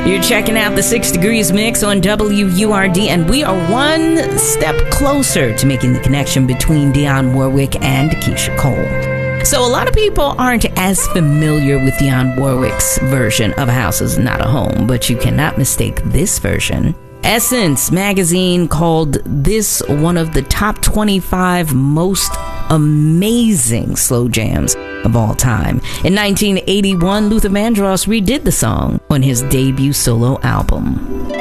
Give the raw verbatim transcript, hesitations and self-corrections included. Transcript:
You're checking out the Six Degrees Mix on W U R D, and we are one step closer to making the connection between Dionne Warwick and Keyshia Cole. So a lot of people aren't as familiar with Dionne Warwick's version of A House Is Not a Home, but you cannot mistake this version. Essence magazine called this one of the top twenty-five most amazing slow jams of all time. In nineteen eighty-one, Luther Vandross redid the song on his debut solo album.